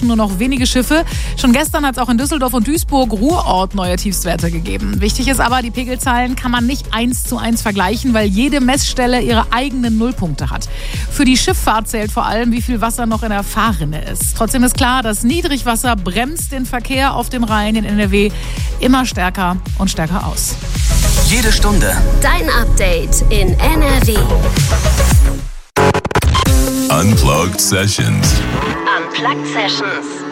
nur noch wenige Schiffe. Schon gestern hat es auch in Düsseldorf und Duisburg Ruhrort neue Tiefstwerte gegeben. Wichtig ist aber, die Pegelzahlen kann man nicht 1:1 vergleichen, weil jede Messstelle ihre eigenen Nullpunkte hat. Für die Schifffahrt zählt vor allem, wie viel Wasser noch in der Fahrrinne ist. Trotzdem ist klar, das Niedrigwasser bremst den Verkehr auf dem Rhein in NRW immer stärker und stärker aus. Jede Stunde Dein Update in NRW. Unplugged Sessions. Unplugged Sessions.